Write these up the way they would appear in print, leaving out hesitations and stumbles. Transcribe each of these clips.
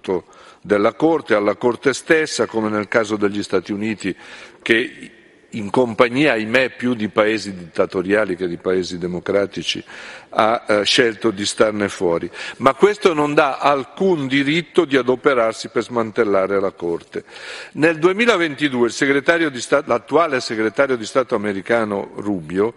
comportamento della Corte, alla Corte stessa, come nel caso degli Stati Uniti, che in compagnia, ahimè, più di paesi dittatoriali che di paesi democratici, ha scelto di starne fuori. Ma questo non dà alcun diritto di adoperarsi per smantellare la Corte. Nel 2022 l'attuale segretario di Stato americano Rubio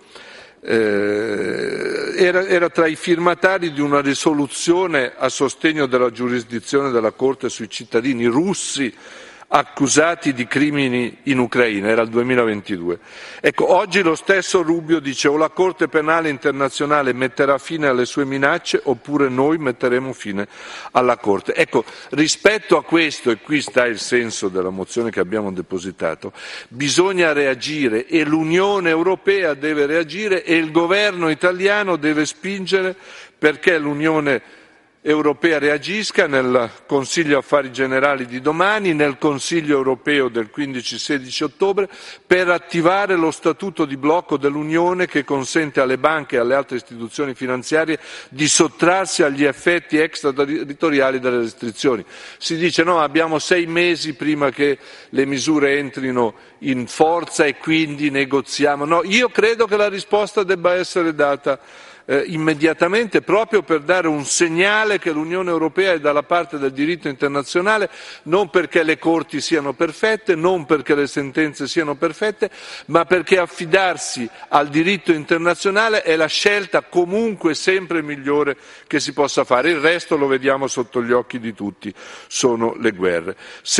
era tra i firmatari di una risoluzione a sostegno della giurisdizione della Corte sui cittadini russi accusati di crimini in Ucraina, era il 2022. Ecco, oggi lo stesso Rubio dice: o la Corte Penale Internazionale metterà fine alle sue minacce oppure noi metteremo fine alla Corte. Ecco, rispetto a questo, e qui sta il senso della mozione che abbiamo depositato, bisogna reagire e l'Unione Europea deve reagire e il governo italiano deve spingere perché l'Unione Europea reagisca nel Consiglio Affari Generali di domani, nel Consiglio Europeo del 15-16 ottobre, per attivare lo Statuto di blocco dell'Unione che consente alle banche e alle altre istituzioni finanziarie di sottrarsi agli effetti extraterritoriali delle restrizioni. Si dice no, abbiamo 6 mesi prima che le misure entrino in forza e quindi negoziamo. No, io credo che la risposta debba essere data immediatamente, proprio per dare un segnale che l'Unione Europea è dalla parte del diritto internazionale, non perché le corti siano perfette, non perché le sentenze siano perfette, ma perché affidarsi al diritto internazionale è la scelta comunque sempre migliore che si possa fare. Il resto lo vediamo sotto gli occhi di tutti, sono le guerre.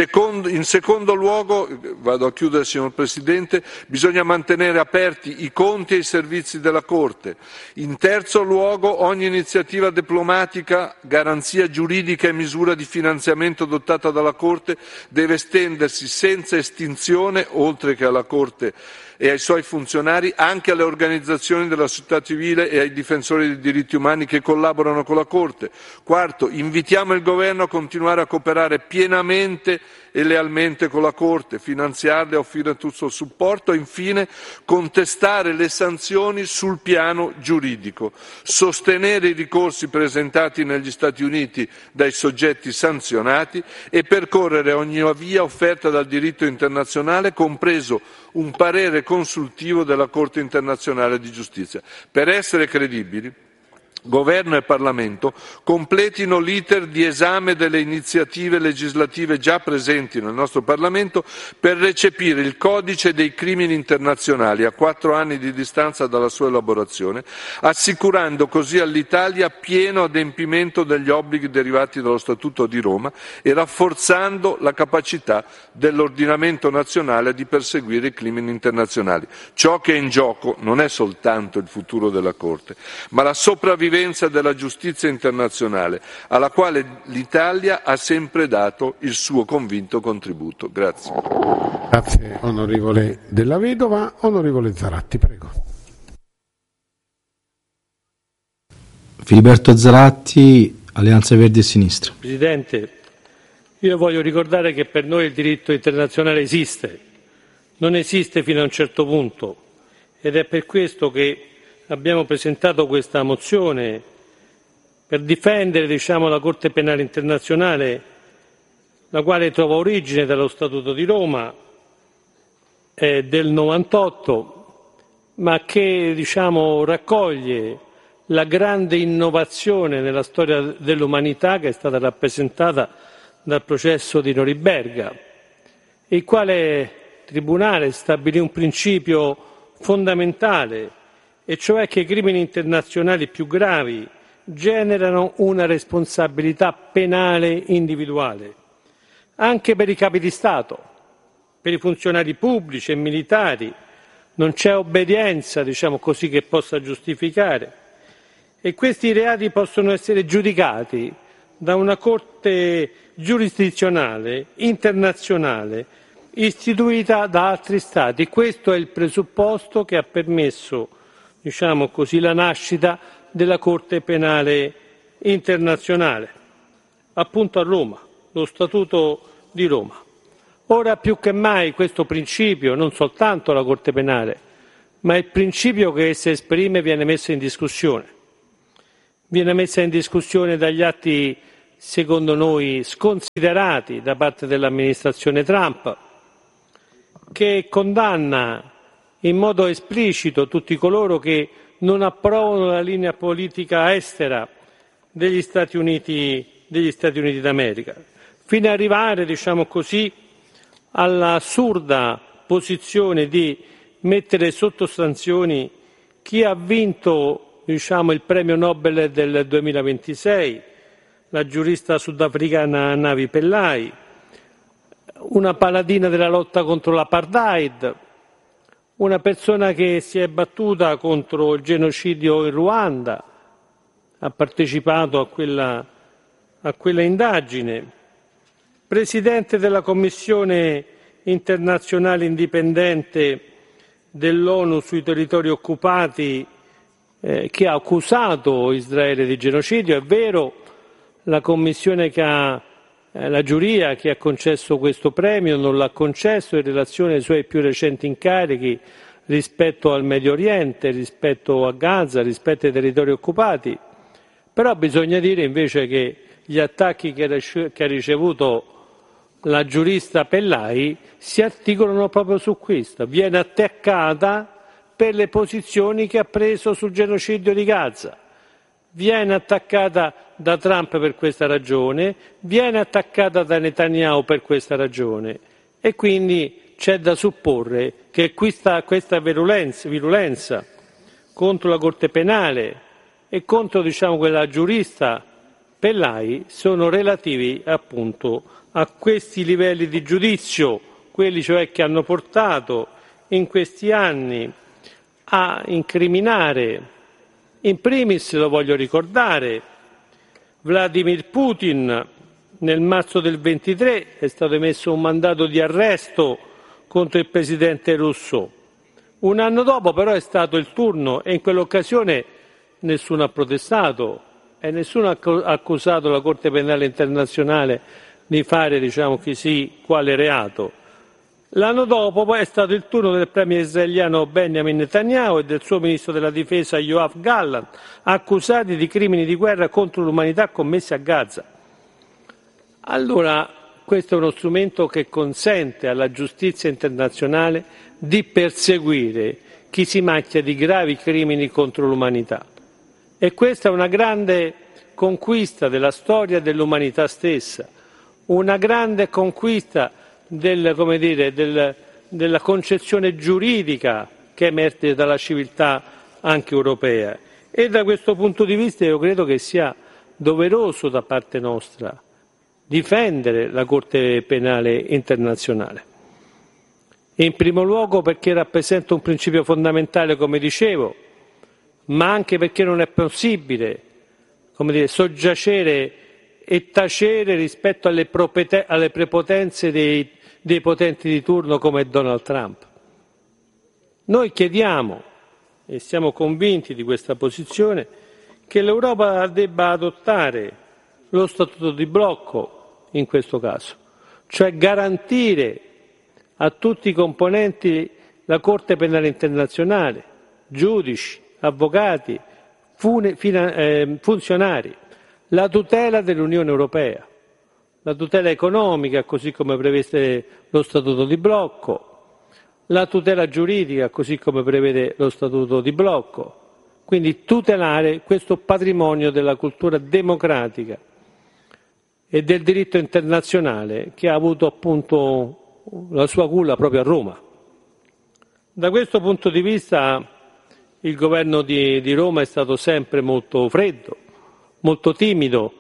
In secondo luogo, vado a chiudere signor Presidente, bisogna mantenere aperti i conti e i servizi della Corte. In terzo luogo, ogni iniziativa diplomatica, garanzia giuridica e misura di finanziamento adottata dalla Corte deve estendersi senza estinzione, oltre che alla Corte e ai suoi funzionari, anche alle organizzazioni della società civile e ai difensori dei diritti umani che collaborano con la Corte. Quarto, invitiamo il Governo a continuare a cooperare pienamente e lealmente con la Corte, finanziarle e offrire tutto il supporto e infine contestare le sanzioni sul piano giuridico, sostenere i ricorsi presentati negli Stati Uniti dai soggetti sanzionati e percorrere ogni via offerta dal diritto internazionale, compreso un parere consultivo della Corte internazionale di giustizia. Per essere credibili, Governo e Parlamento completino l'iter di esame delle iniziative legislative già presenti nel nostro Parlamento per recepire il codice dei crimini internazionali a 4 anni di distanza dalla sua elaborazione, assicurando così all'Italia pieno adempimento degli obblighi derivati dallo Statuto di Roma e rafforzando la capacità dell'ordinamento nazionale di perseguire i crimini internazionali. Ciò che è in gioco non è soltanto il futuro della Corte, ma la sopravvivenza della giustizia internazionale, alla quale l'Italia ha sempre dato il suo convinto contributo. Grazie. Grazie onorevole Della Vedova. Onorevole Zaratti, prego. Filiberto Zaratti, Alleanza Verdi e Sinistra. Presidente, io voglio ricordare che per noi il diritto internazionale esiste, non esiste fino a un certo punto ed è per questo che abbiamo presentato questa mozione per difendere la Corte Penale Internazionale, la quale trova origine dallo Statuto di Roma del 98, ma che raccoglie la grande innovazione nella storia dell'umanità che è stata rappresentata dal processo di Norimberga, il quale Tribunale stabilì un principio fondamentale, e cioè che i crimini internazionali più gravi generano una responsabilità penale individuale, anche per i capi di Stato, per i funzionari pubblici e militari. Non c'è obbedienza, così, che possa giustificare. E questi reati possono essere giudicati da una Corte giurisdizionale internazionale istituita da altri Stati. Questo è il presupposto che ha permesso la nascita della Corte Penale Internazionale, appunto a Roma, lo Statuto di Roma. Ora più che mai questo principio, non soltanto la Corte Penale, ma il principio che essa esprime viene messo in discussione. Viene messa in discussione dagli atti secondo noi sconsiderati da parte dell'amministrazione Trump, che condanna in modo esplicito tutti coloro che non approvano la linea politica estera degli Stati Uniti d'America, fino ad arrivare, diciamo così, all'assurda posizione di mettere sotto sanzioni chi ha vinto, diciamo, il premio Nobel del 2026, la giurista sudafricana Navi Pillay, una paladina della lotta contro l'apartheid, una persona che si è battuta contro il genocidio in Ruanda, ha partecipato a quella indagine, presidente della Commissione internazionale indipendente dell'ONU sui territori occupati, che ha accusato Israele di genocidio. È vero, la commissione la giuria che ha concesso questo premio non l'ha concesso in relazione ai suoi più recenti incarichi rispetto al Medio Oriente, rispetto a Gaza, rispetto ai territori occupati. Però bisogna dire invece che gli attacchi che ha ricevuto la giurista Pillay si articolano proprio su questo. Viene attaccata per le posizioni che ha preso sul genocidio di Gaza. Viene attaccata da Trump per questa ragione, viene attaccata da Netanyahu per questa ragione e quindi c'è da supporre che questa virulenza contro la Corte Penale e contro, diciamo, quella giurista Pillay sono relativi appunto a questi livelli di giudizio, quelli cioè che hanno portato in questi anni a incriminare, in primis, lo voglio ricordare, Vladimir Putin. Nel marzo del 23 è stato emesso un mandato di arresto contro il presidente russo. Un anno dopo però è stato il turno e in quell'occasione nessuno ha protestato e nessuno ha accusato la Corte Penale Internazionale di fare, diciamo così, quale reato. L'anno dopo poi è stato il turno del premier israeliano Benjamin Netanyahu e del suo ministro della difesa Yoav Gallant, accusati di crimini di guerra contro l'umanità commessi a Gaza. Allora, questo è uno strumento che consente alla giustizia internazionale di perseguire chi si macchia di gravi crimini contro l'umanità. E questa è una grande conquista della storia dell'umanità stessa, una grande conquista della concezione giuridica che emerge dalla civiltà anche europea. E da questo punto di vista io credo che sia doveroso da parte nostra difendere la Corte Penale Internazionale. In primo luogo perché rappresenta un principio fondamentale, come dicevo, ma anche perché non è possibile, soggiacere e tacere rispetto alle prepotenze dei potenti di turno come Donald Trump. Noi chiediamo, e siamo convinti di questa posizione, che l'Europa debba adottare lo statuto di blocco in questo caso, cioè garantire a tutti i componenti la Corte Penale Internazionale, giudici, avvocati, funzionari, la tutela dell'Unione Europea, la tutela economica, così come prevede lo Statuto di blocco, la tutela giuridica, così come prevede lo Statuto di blocco. Quindi tutelare questo patrimonio della cultura democratica e del diritto internazionale che ha avuto appunto la sua culla proprio a Roma. Da questo punto di vista il governo di Roma è stato sempre molto freddo, molto timido.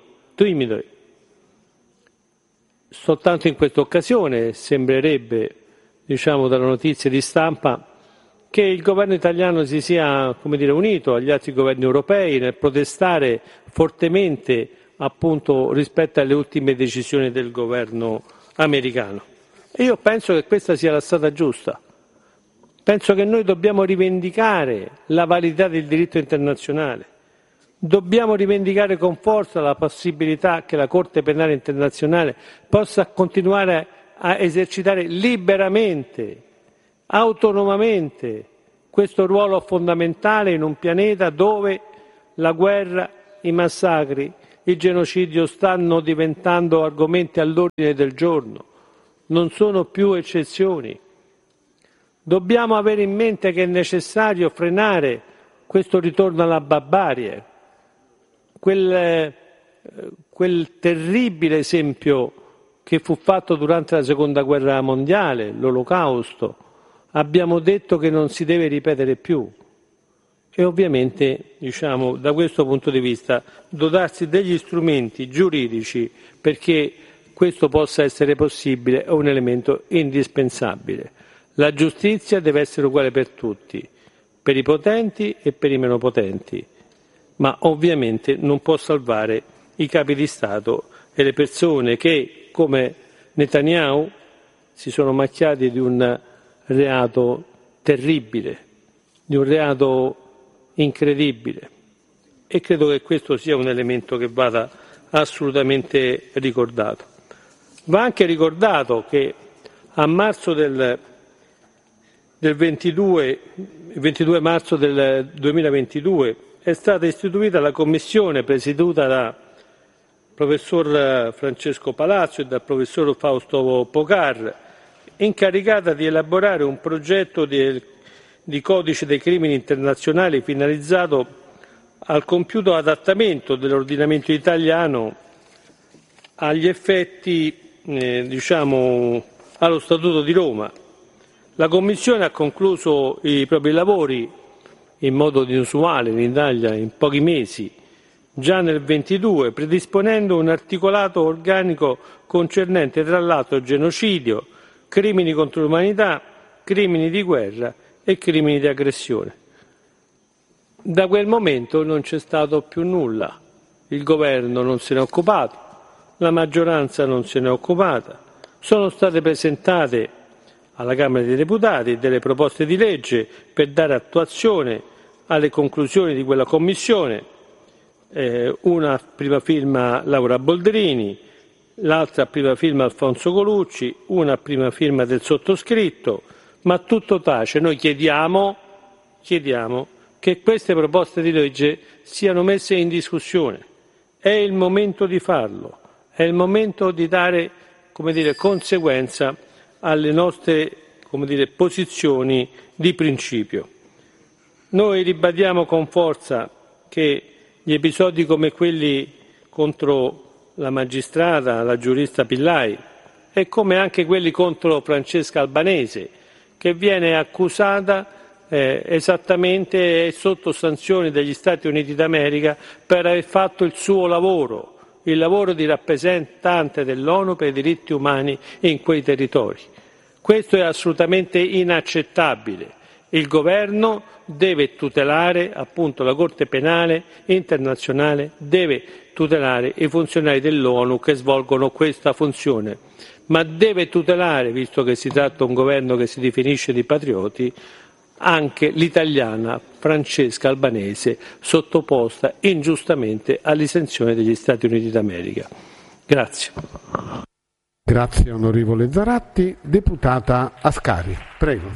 Soltanto in questa occasione sembrerebbe, dalle notizie di stampa, che il governo italiano si sia, unito agli altri governi europei nel protestare fortemente appunto rispetto alle ultime decisioni del governo americano. E io penso che questa sia la strada giusta. Penso che noi dobbiamo rivendicare la validità del diritto internazionale. Dobbiamo rivendicare con forza la possibilità che la Corte Penale Internazionale possa continuare a esercitare liberamente, autonomamente, questo ruolo fondamentale in un pianeta dove la guerra, i massacri, il genocidio stanno diventando argomenti all'ordine del giorno, non sono più eccezioni. Dobbiamo avere in mente che è necessario frenare questo ritorno alla barbarie, quel terribile esempio che fu fatto durante la Seconda Guerra Mondiale, l'Olocausto. Abbiamo detto che non si deve ripetere più e ovviamente, da questo punto di vista, dotarsi degli strumenti giuridici perché questo possa essere possibile è un elemento indispensabile. La giustizia deve essere uguale per tutti, per i potenti e per i meno potenti, ma ovviamente non può salvare i capi di Stato e le persone che, come Netanyahu, si sono macchiati di un reato terribile, di un reato incredibile. E credo che questo sia un elemento che vada assolutamente ricordato. Va anche ricordato che a marzo del 22 marzo del 2022 è stata istituita la commissione presieduta da professor Francesco Palazzo e dal professor Fausto Pocar, incaricata di elaborare un progetto di codice dei crimini internazionali finalizzato al compiuto adattamento dell'ordinamento italiano agli effetti, allo Statuto di Roma. La Commissione ha concluso i propri lavori in modo inusuale in Italia in pochi mesi, già nel 22, predisponendo un articolato organico concernente tra l'altro genocidio, crimini contro l'umanità, crimini di guerra e crimini di aggressione. Da quel momento non c'è stato più nulla, il governo non se ne è occupato, la maggioranza non se ne è occupata, sono state presentate alla Camera dei Deputati delle proposte di legge per dare attuazione alle conclusioni di quella commissione, una a prima firma Laura Boldrini, l'altra a prima firma Alfonso Colucci, una a prima firma del sottoscritto, ma tutto tace. Noi chiediamo che queste proposte di legge siano messe in discussione. È il momento di farlo, è il momento di dare, conseguenza alle nostre, posizioni di principio. Noi ribadiamo con forza che gli episodi come quelli contro la magistrata, la giurista Pillai, e come anche quelli contro Francesca Albanese, che viene accusata esattamente sotto sanzioni degli Stati Uniti d'America per aver fatto il suo lavoro, il lavoro di rappresentante dell'ONU per i diritti umani in quei territori. Questo è assolutamente inaccettabile. Il governo deve tutelare, appunto, la Corte Penale Internazionale deve tutelare i funzionari dell'ONU che svolgono questa funzione, ma deve tutelare, visto che si tratta di un governo che si definisce di patrioti, anche l'italiana Francesca Albanese, sottoposta ingiustamente all'esenzione degli Stati Uniti d'America. Grazie. Grazie onorevole Zaratti. Deputata Ascari, prego.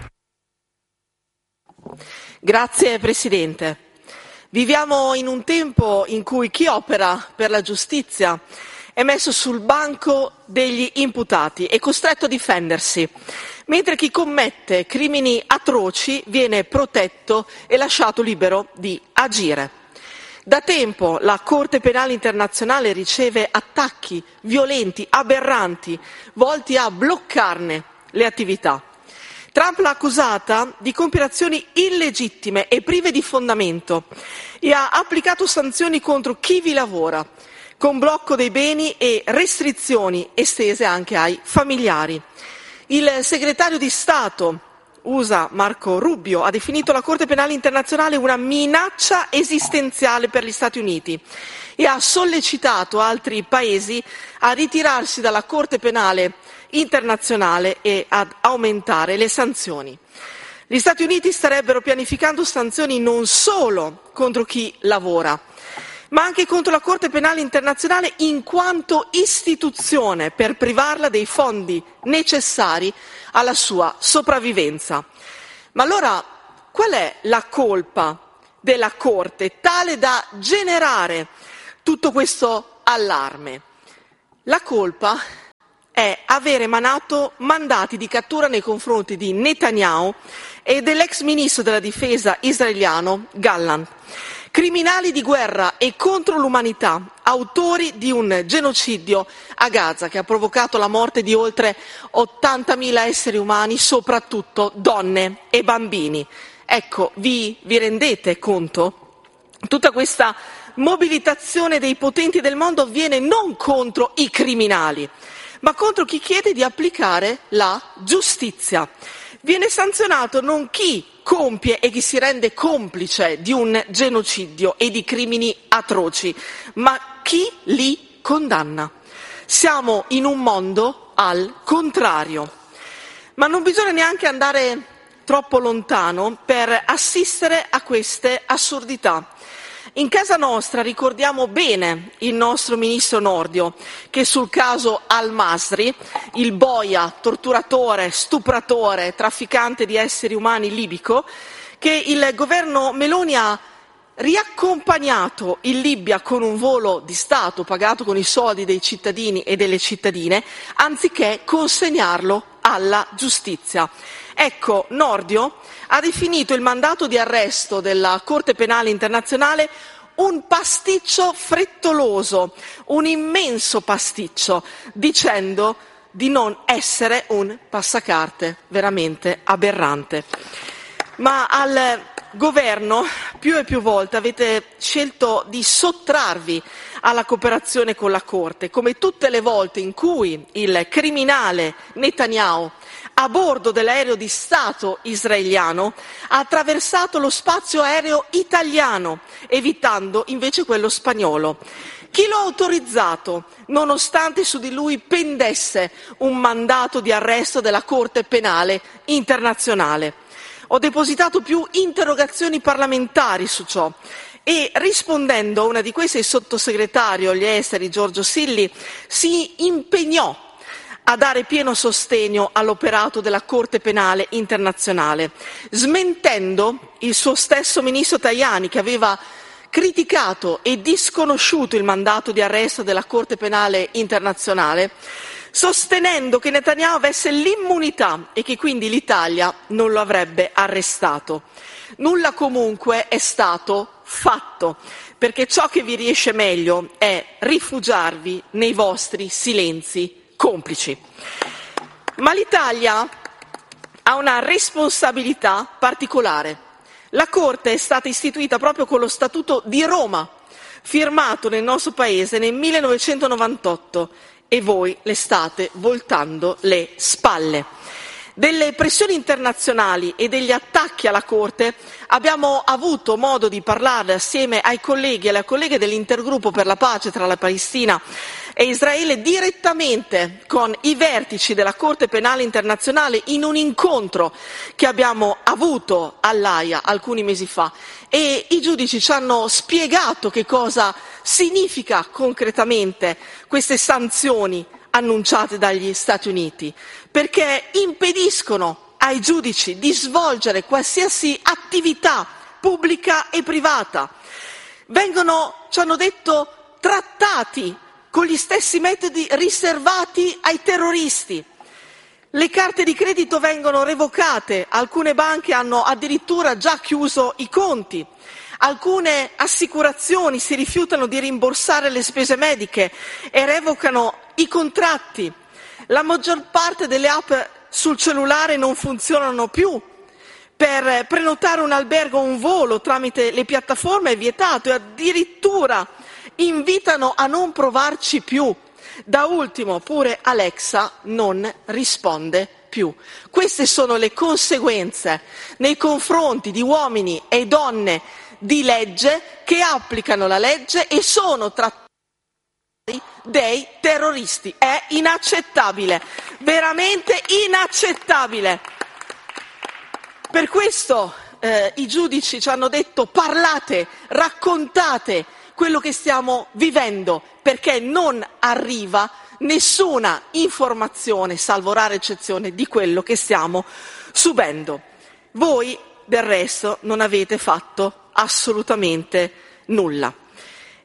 Grazie Presidente. Viviamo in un tempo in cui chi opera per la giustizia è messo sul banco degli imputati e costretto a difendersi, mentre chi commette crimini atroci viene protetto e lasciato libero di agire. Da tempo la Corte Penale Internazionale riceve attacchi violenti, aberranti, volti a bloccarne le attività. Trump l'ha accusata di compiere azioni illegittime e prive di fondamento e ha applicato sanzioni contro chi vi lavora, con blocco dei beni e restrizioni estese anche ai familiari. Il segretario di Stato USA Marco Rubio ha definito la Corte Penale Internazionale una minaccia esistenziale per gli Stati Uniti e ha sollecitato altri paesi a ritirarsi dalla Corte Penale Internazionale e ad aumentare le sanzioni. Gli Stati Uniti starebbero pianificando sanzioni non solo contro chi lavora, ma anche contro la Corte Penale Internazionale in quanto istituzione per privarla dei fondi necessari alla sua sopravvivenza. Ma allora qual è la colpa della Corte tale da generare tutto questo allarme? La colpa è aver emanato mandati di cattura nei confronti di Netanyahu e dell'ex ministro della difesa israeliano Gallant, criminali di guerra e contro l'umanità, autori di un genocidio a Gaza che ha provocato la morte di oltre 80.000 esseri umani, soprattutto donne e bambini. Ecco, vi rendete conto? Tutta questa mobilitazione dei potenti del mondo avviene non contro i criminali, ma contro chi chiede di applicare la giustizia. Viene sanzionato non chi compie e chi si rende complice di un genocidio e di crimini atroci, ma chi li condanna. Siamo in un mondo al contrario. Ma non bisogna neanche andare troppo lontano per assistere a queste assurdità. In casa nostra ricordiamo bene il nostro ministro Nordio, che sul caso Al-Masri, il boia, torturatore, stupratore, trafficante di esseri umani libico, che il governo Meloni ha riaccompagnato in Libia con un volo di Stato pagato con i soldi dei cittadini e delle cittadine, anziché consegnarlo alla giustizia. Ecco, Nordio ha definito il mandato di arresto della Corte Penale Internazionale un pasticcio frettoloso, un immenso pasticcio, dicendo di non essere un passacarte veramente aberrante. Ma al governo più e più volte avete scelto di sottrarvi alla cooperazione con la Corte, come tutte le volte in cui il criminale Netanyahu a bordo dell'aereo di Stato israeliano ha attraversato lo spazio aereo italiano, evitando invece quello spagnolo. Chi lo ha autorizzato, nonostante su di lui pendesse un mandato di arresto della Corte Penale Internazionale? Ho depositato più interrogazioni parlamentari su ciò e rispondendo a una di queste il sottosegretario agli esteri Giorgio Silli si impegnò a dare pieno sostegno all'operato della Corte Penale Internazionale, smentendo il suo stesso ministro Tajani che aveva criticato e disconosciuto il mandato di arresto della Corte Penale Internazionale, sostenendo che Netanyahu avesse l'immunità e che quindi l'Italia non lo avrebbe arrestato. Nulla comunque è stato fatto, perché ciò che vi riesce meglio è rifugiarvi nei vostri silenzi complici. Ma l'Italia ha una responsabilità particolare. La Corte è stata istituita proprio con lo Statuto di Roma, firmato nel nostro Paese nel 1998, e voi le state voltando le spalle. Delle pressioni internazionali e degli attacchi alla Corte abbiamo avuto modo di parlare assieme ai colleghi e alle colleghe dell'intergruppo per la pace tra la Palestina e Israele direttamente con i vertici della Corte Penale Internazionale in un incontro che abbiamo avuto all'Aia alcuni mesi fa, e i giudici ci hanno spiegato che cosa significa concretamente queste sanzioni annunciate dagli Stati Uniti, perché impediscono ai giudici di svolgere qualsiasi attività pubblica e privata. Ci hanno detto, trattati con gli stessi metodi riservati ai terroristi. Le carte di credito vengono revocate, alcune banche hanno addirittura già chiuso i conti. Alcune assicurazioni si rifiutano di rimborsare le spese mediche e revocano i contratti. La maggior parte delle app sul cellulare non funzionano più. Per prenotare un albergo o un volo tramite le piattaforme è vietato e addirittura invitano a non provarci più. Da ultimo, pure Alexa non risponde più. Queste sono le conseguenze nei confronti di uomini e donne di legge che applicano la legge e sono trattati dei terroristi. È inaccettabile, veramente inaccettabile. Per questo i giudici ci hanno detto: parlate, raccontate quello che stiamo vivendo, perché non arriva nessuna informazione, salvo rare eccezione, di quello che stiamo subendo. Voi del resto non avete fatto assolutamente nulla.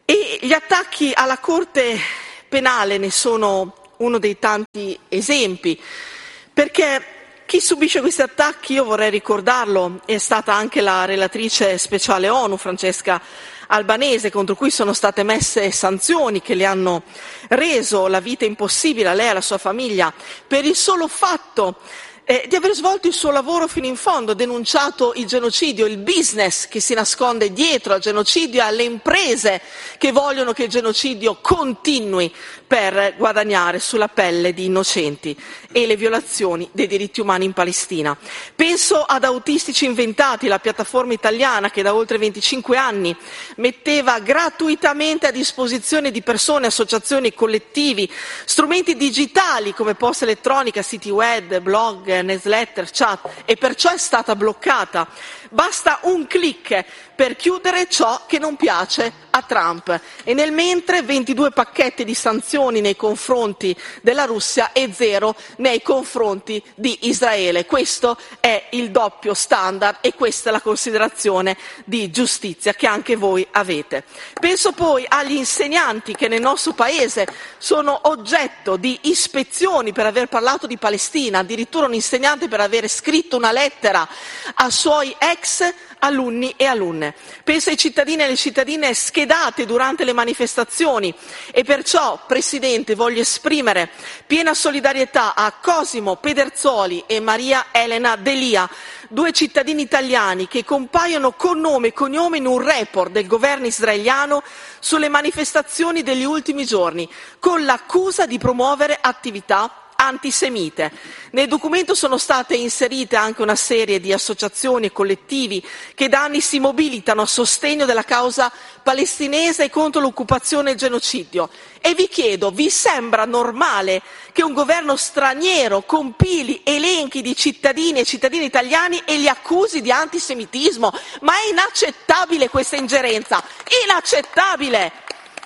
E gli attacchi alla Corte Penale ne sono uno dei tanti esempi, perché chi subisce questi attacchi, io vorrei ricordarlo, è stata anche la relatrice speciale ONU, Francesca Albanese, contro cui sono state messe sanzioni che le hanno reso la vita impossibile a lei e alla sua famiglia per il solo fatto di aver svolto il suo lavoro fino in fondo, denunciato il genocidio, il business che si nasconde dietro al genocidio e alle imprese che vogliono che il genocidio continui per guadagnare sulla pelle di innocenti e le violazioni dei diritti umani in Palestina. Penso ad Autistici Inventati, la piattaforma italiana che da oltre 25 anni metteva gratuitamente a disposizione di persone, associazioni, collettivi, strumenti digitali come posta elettronica, siti web, blog, newsletter, chat, e perciò è stata bloccata. Basta un click per chiudere ciò che non piace a Trump. E nel mentre 22 pacchetti di sanzioni nei confronti della Russia e 0 nei confronti di Israele. Questo è il doppio standard e questa è la considerazione di giustizia che anche voi avete. Penso poi agli insegnanti che nel nostro Paese sono oggetto di ispezioni per aver parlato di Palestina, addirittura un insegnante per aver scritto una lettera a suoi ex alunni e alunne. Penso ai cittadini e alle cittadine schedate durante le manifestazioni e perciò, Presidente, voglio esprimere piena solidarietà a Cosimo Pederzoli e Maria Elena Delia, 2 cittadini italiani che compaiono con nome e cognome in un report del governo israeliano sulle manifestazioni degli ultimi giorni, con l'accusa di promuovere attività antisemite. Nel documento sono state inserite anche una serie di associazioni e collettivi che da anni si mobilitano a sostegno della causa palestinese e contro l'occupazione e il genocidio. E vi chiedo, vi sembra normale che un governo straniero compili elenchi di cittadini e cittadini italiani e li accusi di antisemitismo? Ma è inaccettabile questa ingerenza, inaccettabile!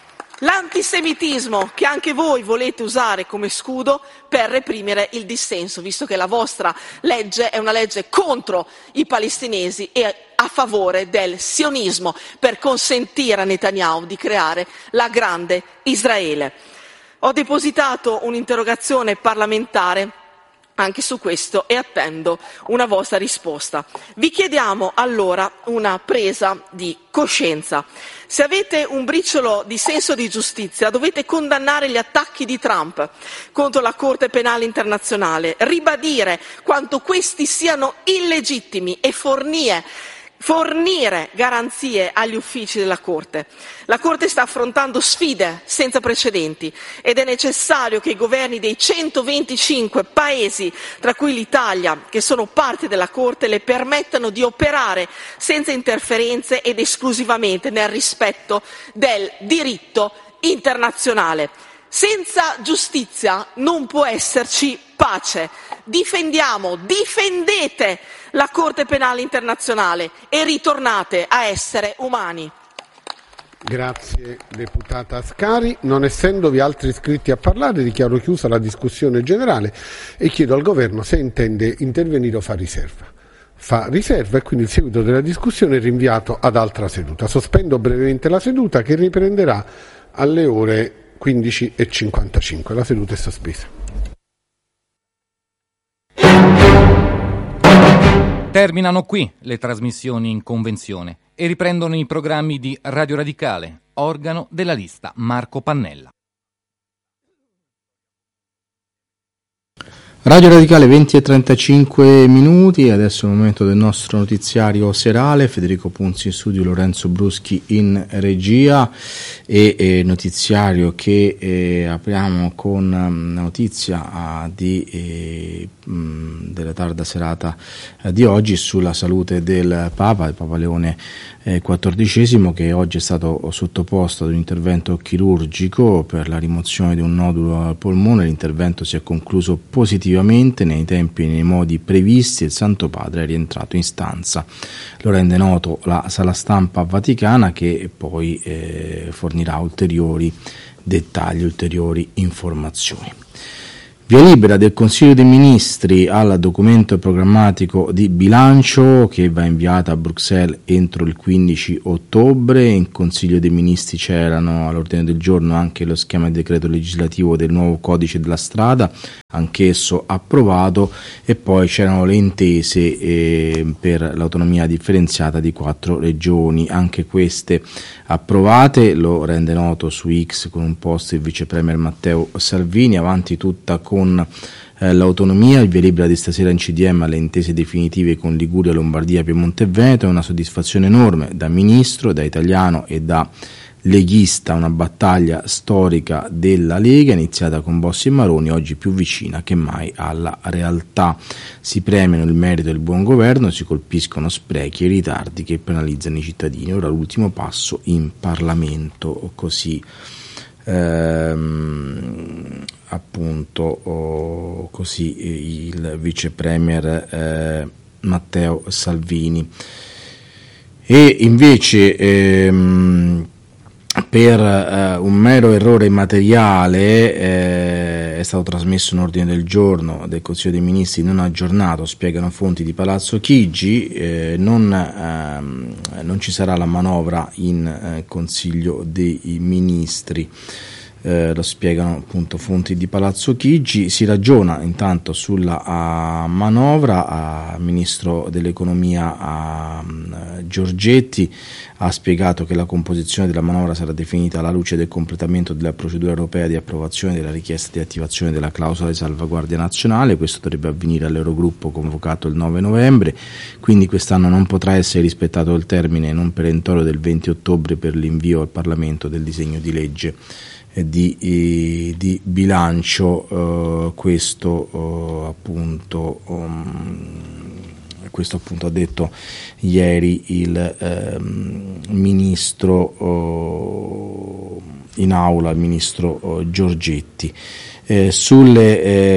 L'antisemitismo che anche voi volete usare come scudo per reprimere il dissenso, visto che la vostra legge è una legge contro i palestinesi e a favore del sionismo, per consentire a Netanyahu di creare la grande Israele. Ho depositato un'interrogazione parlamentare anche su questo e attendo una vostra risposta. Vi chiediamo allora una presa di coscienza. Se avete un briciolo di senso di giustizia, dovete condannare gli attacchi di Trump contro la Corte Penale Internazionale, ribadire quanto questi siano illegittimi e fornire garanzie agli uffici della Corte. La Corte sta affrontando sfide senza precedenti ed è necessario che i governi dei 125 paesi, tra cui l'Italia, che sono parte della Corte, le permettano di operare senza interferenze ed esclusivamente nel rispetto del diritto internazionale. Senza giustizia non può esserci pace. Difendete la Corte Penale Internazionale e ritornate a essere umani. Grazie deputata Ascari. Non essendovi altri iscritti a parlare, dichiaro chiusa la discussione generale e chiedo al Governo se intende intervenire o fa riserva. Fa riserva e quindi il seguito della discussione è rinviato ad altra seduta. Sospendo brevemente la seduta che riprenderà alle ore 15:55. La seduta è sospesa. Terminano qui le trasmissioni in convenzione e riprendono i programmi di Radio Radicale, organo della lista Marco Pannella. Radio Radicale 20:35, adesso è il momento del nostro notiziario serale. Federico Punzi in studio, Lorenzo Bruschi in regia e notiziario che apriamo con la notizia della tarda serata di oggi sulla salute del Papa, il Papa Leone XIV, che oggi è stato sottoposto ad un intervento chirurgico per la rimozione di un nodulo al polmone. L'intervento si è concluso positivamente nei tempi e nei modi previsti. Il Santo Padre è rientrato in stanza. Lo rende noto la sala stampa vaticana, che poi fornirà ulteriori dettagli, ulteriori informazioni. Via libera del Consiglio dei Ministri al documento programmatico di bilancio che va inviato a Bruxelles entro il 15 ottobre. In Consiglio dei Ministri c'erano all'ordine del giorno anche lo schema di decreto legislativo del nuovo codice della strada, anch'esso approvato, e poi c'erano le intese per l'autonomia differenziata di 4 regioni, anche queste approvate. Lo rende noto su X con un post il vice premier Matteo Salvini. Avanti tutta con l'autonomia, il via libera di stasera in CDM alle intese definitive con Liguria, Lombardia, Piemonte e Veneto. È una soddisfazione enorme da ministro, da italiano e da leghista, una battaglia storica della Lega iniziata con Bossi e Maroni, oggi più vicina che mai alla realtà. Si premiano il merito e il buon governo, si colpiscono sprechi e ritardi che penalizzano i cittadini. Ora l'ultimo passo in Parlamento, così appunto così il vice premier Matteo Salvini. E invece per un mero errore materiale è stato trasmesso un ordine del giorno del Consiglio dei Ministri non aggiornato, spiegano fonti di Palazzo Chigi. Non ci sarà la manovra in Consiglio dei Ministri. Lo spiegano appunto fonti di Palazzo Chigi. Si ragiona intanto sulla manovra. Ministro dell'Economia Giorgetti ha spiegato che la composizione della manovra sarà definita alla luce del completamento della procedura europea di approvazione della richiesta di attivazione della clausola di salvaguardia nazionale. Questo dovrebbe avvenire all'Eurogruppo convocato il 9 novembre, quindi quest'anno non potrà essere rispettato il termine non perentorio del 20 ottobre per l'invio al Parlamento del disegno di legge di bilancio. Questo appunto ha detto ieri il ministro in aula, il ministro Giorgetti. Sulle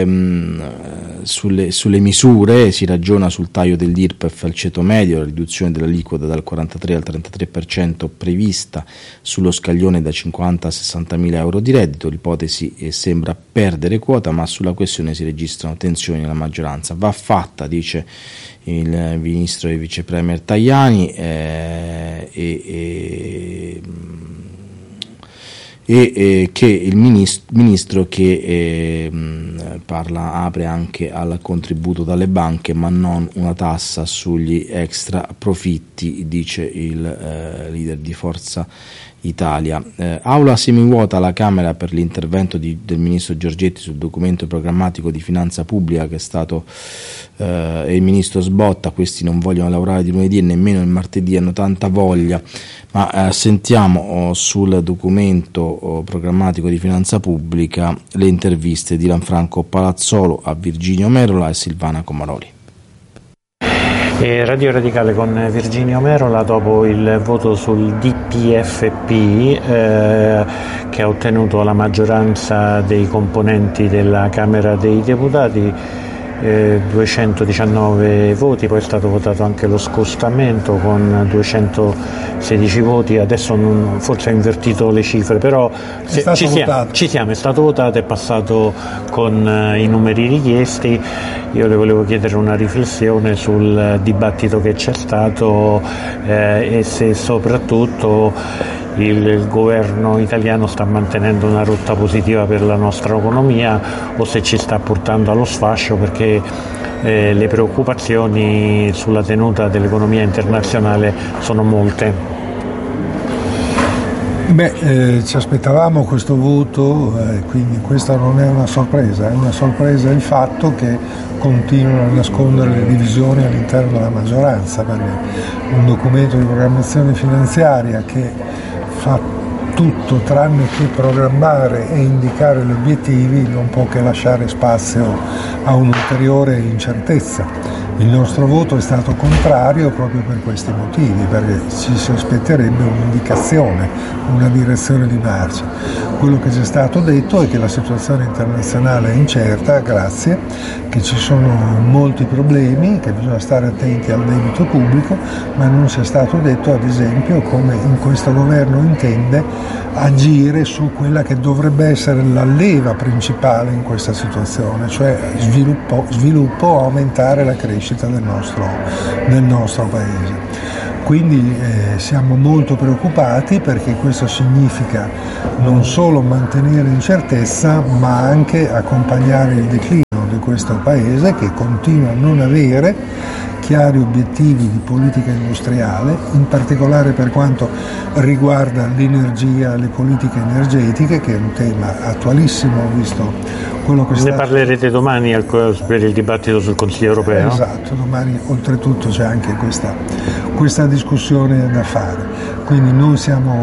misure si ragiona sul taglio dell'IRPEF al ceto medio, la riduzione dell'aliquota dal 43 al 33% prevista sullo scaglione da 50 a 60 mila euro di reddito. L'ipotesi sembra perdere quota, ma sulla questione si registrano tensioni nella maggioranza. Va fatta, dice il ministro e vice premier Tajani, e che il ministro che apre anche al contributo dalle banche, ma non una tassa sugli extra profitti, dice il leader di Forza Italia. Aula semivuota alla Camera per l'intervento del ministro Giorgetti sul documento programmatico di finanza pubblica che è stato il ministro sbotta: questi non vogliono lavorare di lunedì e nemmeno il martedì, hanno tanta voglia. Ma sentiamo sul documento programmatico di finanza pubblica le interviste di Lanfranco Palazzolo a Virginio Merola e Silvana Comaroli. Radio Radicale con Virginio Merola. Dopo il voto sul DPFP che ha ottenuto la maggioranza dei componenti della Camera dei Deputati, 219 voti, poi è stato votato anche lo scostamento con 216 voti, adesso forse ha invertito le cifre, però ci siamo, è stato votato, è passato con i numeri richiesti. Io le volevo chiedere una riflessione sul dibattito che c'è stato e se soprattutto il governo italiano sta mantenendo una rotta positiva per la nostra economia o se ci sta portando allo sfascio, perché le preoccupazioni sulla tenuta dell'economia internazionale sono molte. Ci aspettavamo questo voto, quindi questa non è una sorpresa il fatto che continuano a nascondere le divisioni all'interno della maggioranza, perché un documento di programmazione finanziaria che fa tutto tranne che programmare e indicare gli obiettivi non può che lasciare spazio a un'ulteriore incertezza. Il nostro voto è stato contrario proprio per questi motivi, perché ci si aspetterebbe un'indicazione, una direzione di marcia. Quello che ci è stato detto è che la situazione internazionale è incerta, grazie, che ci sono molti problemi, che bisogna stare attenti al debito pubblico, ma non ci è stato detto ad esempio come in questo governo intende agire su quella che dovrebbe essere la leva principale in questa situazione, cioè sviluppo, aumentare la crescita del nostro Paese. Quindi siamo molto preoccupati perché questo significa non solo mantenere incertezza ma anche accompagnare il declino di questo Paese che continua a non avere chiari obiettivi di politica industriale, in particolare per quanto riguarda l'energia, le politiche energetiche, che è un tema attualissimo, visto quello che Ne parlerete domani per il dibattito sul Consiglio europeo? Esatto, domani oltretutto c'è anche questa discussione da fare. Quindi noi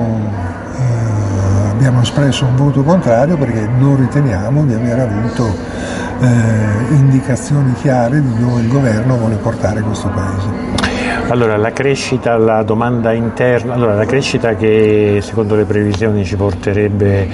abbiamo espresso un voto contrario perché non riteniamo di aver avuto indicazioni chiare di dove il governo vuole portare questo Paese. Allora, la crescita, la domanda interna, la crescita che secondo le previsioni ci porterebbe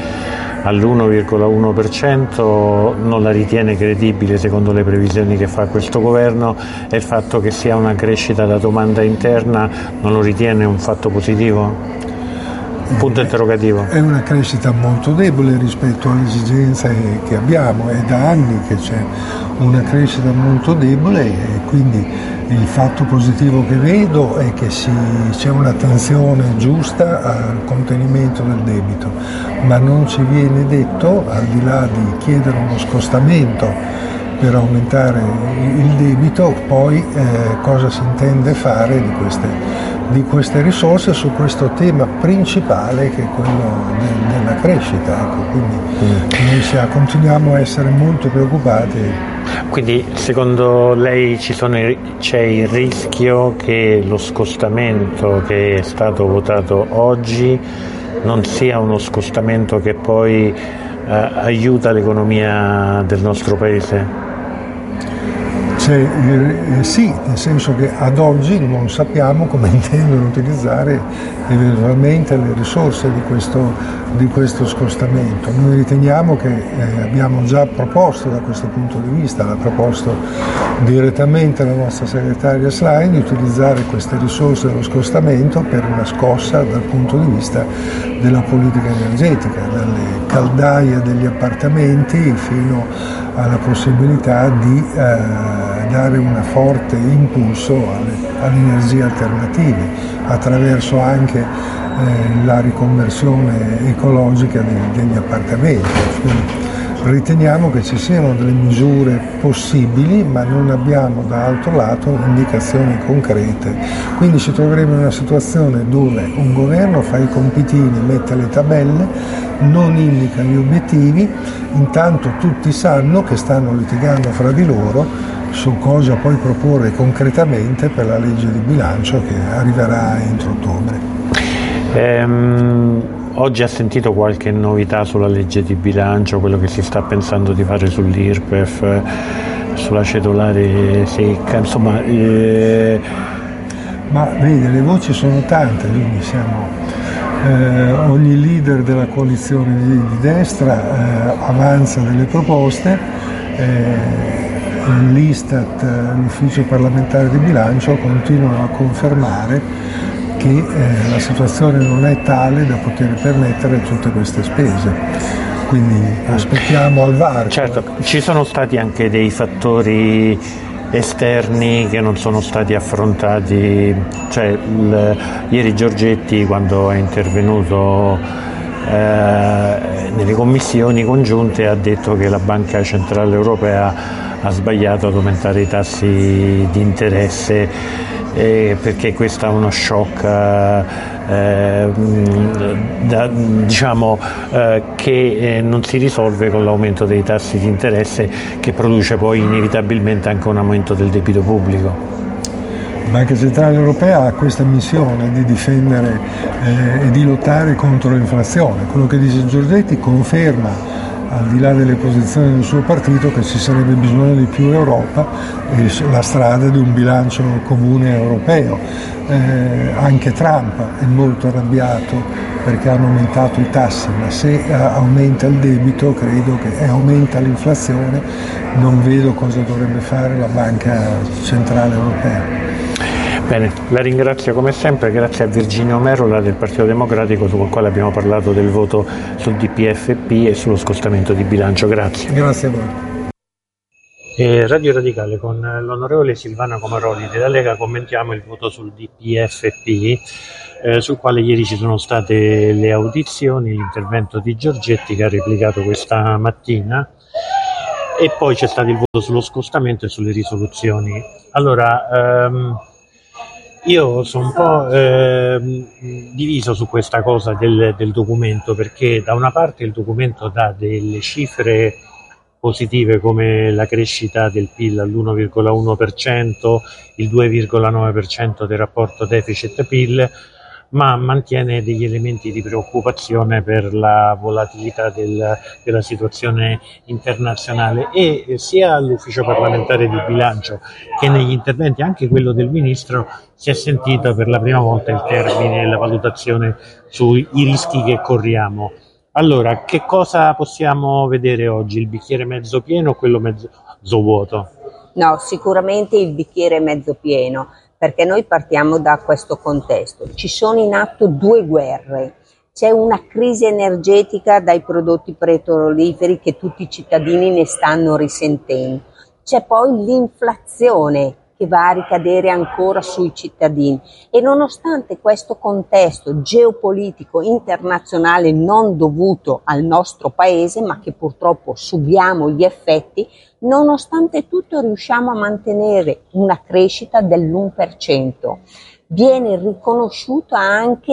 all'1,1% non la ritiene credibile secondo le previsioni che fa questo governo, e il fatto che sia una crescita da domanda interna non lo ritiene un fatto positivo? Punto interrogativo. È una crescita molto debole rispetto alle esigenze che abbiamo, è da anni che c'è una crescita molto debole e quindi il fatto positivo che vedo è che c'è un'attenzione giusta al contenimento del debito, ma non ci viene detto, al di là di chiedere uno scostamento per aumentare il debito, poi cosa si intende fare di queste risorse su questo tema principale che è quello della crescita. Ecco, quindi noi continuiamo a essere molto preoccupati. Quindi secondo lei c'è il rischio che lo scostamento che è stato votato oggi non sia uno scostamento che poi aiuta l'economia del nostro Paese? Sì, nel senso che ad oggi non sappiamo come intendono utilizzare eventualmente le risorse di questo scostamento. Noi riteniamo che abbiamo già proposto da questo punto di vista, l'ha proposto direttamente la nostra segretaria Schlein, di utilizzare queste risorse dello scostamento per una scossa dal punto di vista della politica energetica, dalle caldaie degli appartamenti fino alla possibilità di dare un forte impulso alle energie alternative attraverso anche la riconversione ecologica degli appartamenti. Quindi riteniamo che ci siano delle misure possibili, ma non abbiamo dall'altro lato indicazioni concrete. Quindi ci troveremo in una situazione dove un governo fa i compitini, mette le tabelle, non indica gli obiettivi, intanto tutti sanno che stanno litigando fra di loro su cosa poi proporre concretamente per la legge di bilancio che arriverà entro ottobre. Oggi ha sentito qualche novità sulla legge di bilancio, quello che si sta pensando di fare sull'IRPEF, sulla cedolare secca, insomma... Ma vede, le voci sono tante, quindi ogni leader della coalizione di destra avanza delle proposte, l'Istat, l'Ufficio parlamentare di bilancio continuano a confermare che la situazione non è tale da poter permettere tutte queste spese. Quindi aspettiamo al varco. Certo, ci sono stati anche dei fattori esterni che non sono stati affrontati, cioè ieri Giorgetti, quando è intervenuto nelle commissioni congiunte, ha detto che la Banca Centrale Europea ha sbagliato ad aumentare i tassi di interesse perché questo è uno shock che non si risolve con l'aumento dei tassi di interesse, che produce poi inevitabilmente anche un aumento del debito pubblico. La Banca Centrale Europea ha questa missione di difendere e di lottare contro l'inflazione. Quello che dice Giorgetti conferma, al di là delle posizioni del suo partito, che ci sarebbe bisogno di più Europa e la strada di un bilancio comune europeo. Anche Trump è molto arrabbiato perché hanno aumentato i tassi, ma se aumenta il debito credo che aumenta l'inflazione, non vedo cosa dovrebbe fare la Banca Centrale Europea. Bene, la ringrazio come sempre, grazie a Virginio Merola del Partito Democratico, con il quale abbiamo parlato del voto sul DPFP e sullo scostamento di bilancio. Grazie. Grazie a voi. Radio Radicale, con l'onorevole Silvana Comaroli della Lega commentiamo il voto sul DPFP, sul quale ieri ci sono state le audizioni, l'intervento di Giorgetti che ha replicato questa mattina, e poi c'è stato il voto sullo scostamento e sulle risoluzioni. Allora, io sono un po' diviso su questa cosa del documento, perché da una parte il documento dà delle cifre positive come la crescita del PIL all'1,1%, il 2,9% del rapporto deficit-PIL, ma mantiene degli elementi di preoccupazione per la volatilità della situazione internazionale, e sia all'ufficio parlamentare di bilancio che negli interventi, anche quello del Ministro, si è sentito per la prima volta il termine, la valutazione sui rischi che corriamo. Allora, che cosa possiamo vedere oggi? Il bicchiere mezzo pieno o quello mezzo vuoto? No, sicuramente il bicchiere mezzo pieno, perché noi partiamo da questo contesto. Ci sono in atto 2 guerre. C'è una crisi energetica dai prodotti petroliferi che tutti i cittadini ne stanno risentendo. C'è poi l'inflazione che va a ricadere ancora sui cittadini, e nonostante questo contesto geopolitico internazionale non dovuto al nostro paese, ma che purtroppo subiamo gli effetti, nonostante tutto riusciamo a mantenere una crescita dell'1%. Viene riconosciuto anche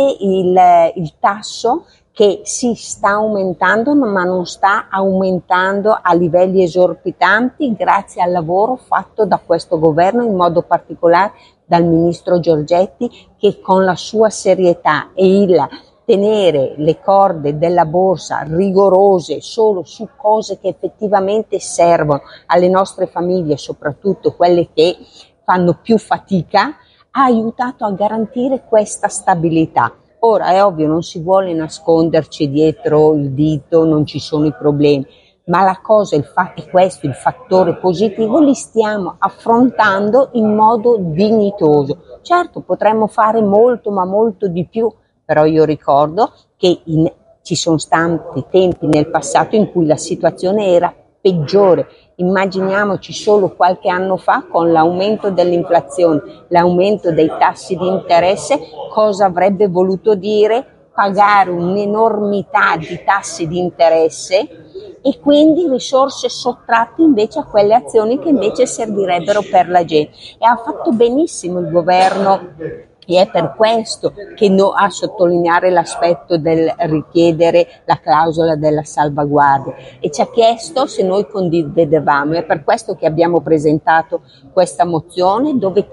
il tasso che si sta aumentando, ma non sta aumentando a livelli esorbitanti grazie al lavoro fatto da questo governo, in modo particolare dal ministro Giorgetti, che con la sua serietà e il tenere le corde della borsa rigorose solo su cose che effettivamente servono alle nostre famiglie, soprattutto quelle che fanno più fatica, ha aiutato a garantire questa stabilità. Ora è ovvio, non si vuole nasconderci dietro il dito, non ci sono i problemi, ma la cosa, il fatto è questo, il fattore positivo, li stiamo affrontando in modo dignitoso. Certo, potremmo fare molto, ma molto di più, però io ricordo che ci sono stati tempi nel passato in cui la situazione era peggiore. Immaginiamoci solo qualche anno fa, con l'aumento dell'inflazione, l'aumento dei tassi di interesse, cosa avrebbe voluto dire pagare un'enormità di tassi di interesse e quindi risorse sottratte invece a quelle azioni che invece servirebbero per la gente. E ha fatto benissimo il governo, e è per questo che a sottolineare l'aspetto del richiedere la clausola della salvaguardia, e ci ha chiesto se noi condividevamo. È per questo che abbiamo presentato questa mozione, dove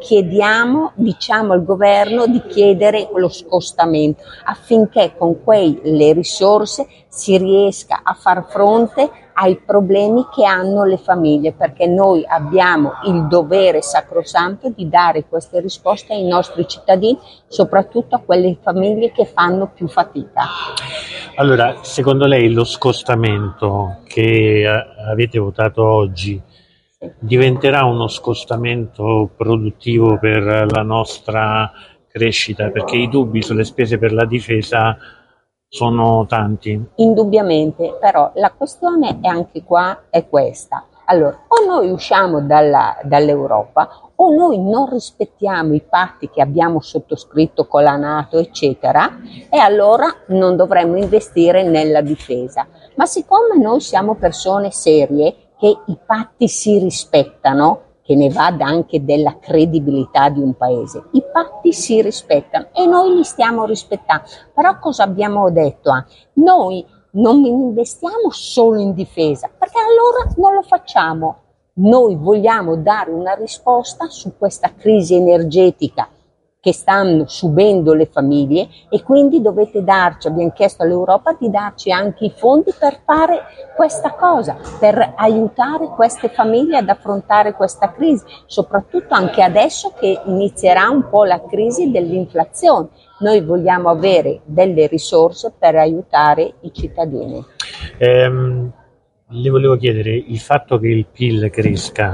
diciamo al governo di chiedere lo scostamento, affinché con quelle risorse si riesca a far fronte ai problemi che hanno le famiglie, perché noi abbiamo il dovere sacrosanto di dare queste risposte ai nostri cittadini, soprattutto a quelle famiglie che fanno più fatica. Allora, secondo lei lo scostamento che avete votato oggi diventerà uno scostamento produttivo per la nostra crescita? Perché i dubbi sulle spese per la difesa sono tanti. Indubbiamente, però la questione è anche qua è questa. Allora, o noi usciamo dall'Europa, o noi non rispettiamo i patti che abbiamo sottoscritto con la NATO, eccetera, e allora non dovremmo investire nella difesa. Ma siccome noi siamo persone serie, che i patti si rispettano, che ne vada anche della credibilità di un paese, i patti si rispettano e noi li stiamo rispettando. Però cosa abbiamo detto? Noi non investiamo solo in difesa, perché allora non lo facciamo. Noi vogliamo dare una risposta su questa crisi energetica che stanno subendo le famiglie, e quindi dovete darci, abbiamo chiesto all'Europa di darci anche i fondi per fare questa cosa, per aiutare queste famiglie ad affrontare questa crisi, soprattutto anche adesso che inizierà un po' la crisi dell'inflazione. Noi vogliamo avere delle risorse per aiutare i cittadini. Le volevo chiedere, il fatto che il PIL cresca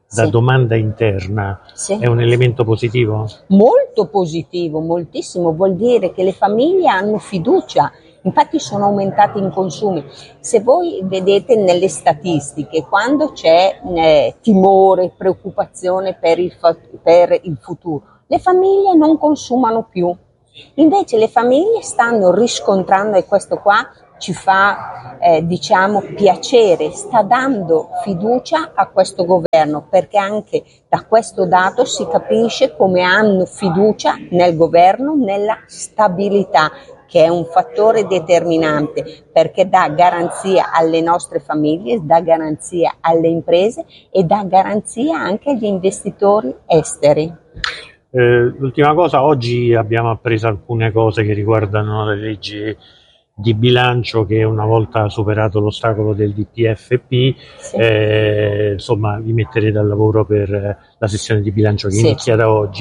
da domanda interna è un elemento positivo? Molto positivo, moltissimo, vuol dire che le famiglie hanno fiducia, infatti sono aumentati i consumi. Se voi vedete nelle statistiche, quando c'è timore, preoccupazione per il futuro, le famiglie non consumano più, invece le famiglie stanno riscontrando, e questo qua ci fa piacere, sta dando fiducia a questo governo, perché anche da questo dato si capisce come hanno fiducia nel governo, nella stabilità, che è un fattore determinante, perché dà garanzia alle nostre famiglie, dà garanzia alle imprese e dà garanzia anche agli investitori esteri. L'ultima cosa, oggi abbiamo appreso alcune cose che riguardano le leggi di bilancio, che una volta superato l'ostacolo del DPEF-P, insomma, vi metterete al lavoro per la sessione di bilancio che inizia da oggi.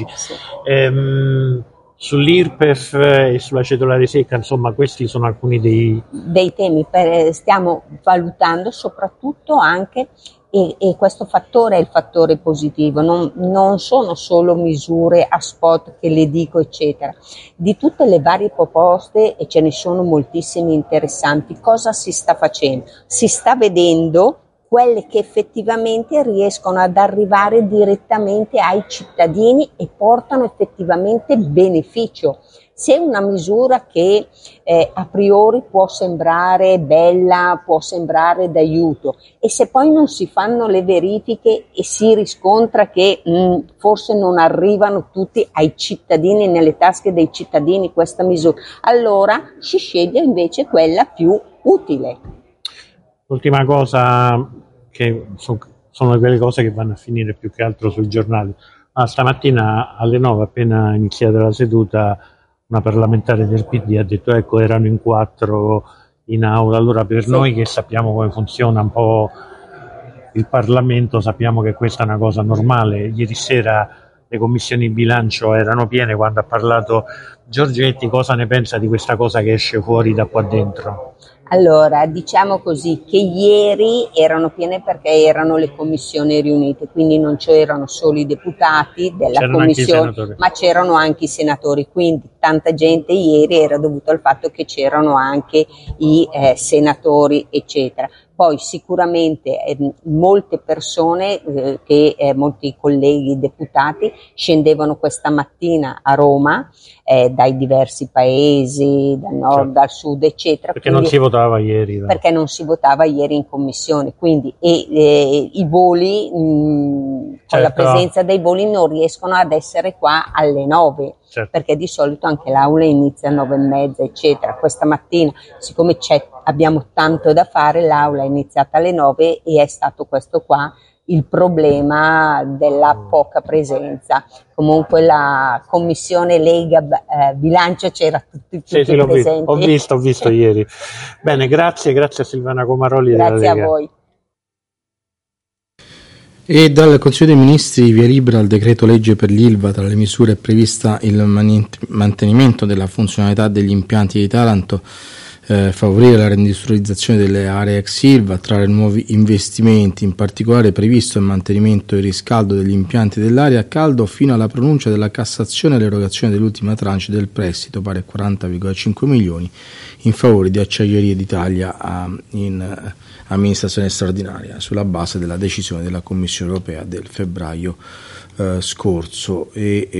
Sull'IRPEF e sulla cedolare secca, insomma, questi sono alcuni dei temi stiamo valutando, soprattutto anche, e questo fattore è il fattore positivo, non sono solo misure a spot che le dico eccetera, di tutte le varie proposte, e ce ne sono moltissime interessanti. Cosa si sta facendo? Si sta vedendo quelle che effettivamente riescono ad arrivare direttamente ai cittadini e portano effettivamente beneficio. Se una misura che a priori può sembrare bella, può sembrare d'aiuto, e se poi non si fanno le verifiche e si riscontra che forse non arrivano tutti ai cittadini, nelle tasche dei cittadini questa misura, allora si sceglie invece quella più utile. L'ultima cosa, che sono quelle cose che vanno a finire più che altro sui giornali. Stamattina alle 9, appena iniziata la seduta, una parlamentare del PD ha detto ecco, erano in 4 in aula. Allora, per noi che sappiamo come funziona un po' il Parlamento, sappiamo che questa è una cosa normale. Ieri sera le commissioni bilancio erano piene. Quando ha parlato Giorgetti, cosa ne pensa di questa cosa che esce fuori da qua dentro? Allora, diciamo così, che ieri erano piene perché erano le commissioni riunite, quindi non c'erano solo i deputati della commissione, ma c'erano anche i senatori, quindi tanta gente ieri era dovuto al fatto che c'erano anche i senatori, eccetera. Poi sicuramente molte persone, molti colleghi deputati scendevano questa mattina a Roma dai diversi paesi, dal nord, dal sud, eccetera. Perché quindi, non si votava ieri. Perché non si votava ieri in commissione, quindi i voli, con la presenza dei voli, non riescono ad essere qua alle 9. Perché di solito anche l'aula inizia alle 9:30, eccetera. Questa mattina, siccome abbiamo tanto da fare, l'aula è iniziata alle 9 e è stato questo qua il problema della poca presenza. Comunque la commissione Lega bilancio c'era tutti presenti. Ho visto ieri. Bene, grazie a Silvana Comaroli della Lega. Grazie a voi. E dal Consiglio dei Ministri via libera al decreto legge per l'Ilva. Tra le misure è prevista il mantenimento della funzionalità degli impianti di Taranto, favorire la reindustrializzazione delle aree ex Ilva, attrarre nuovi investimenti. In particolare è previsto il mantenimento e il riscaldo degli impianti dell'area a caldo fino alla pronuncia della Cassazione e l'erogazione dell'ultima tranche del prestito pari a 40,5 milioni in favore di Acciaierie d'Italia in amministrazione straordinaria, sulla base della decisione della Commissione europea del febbraio scorso.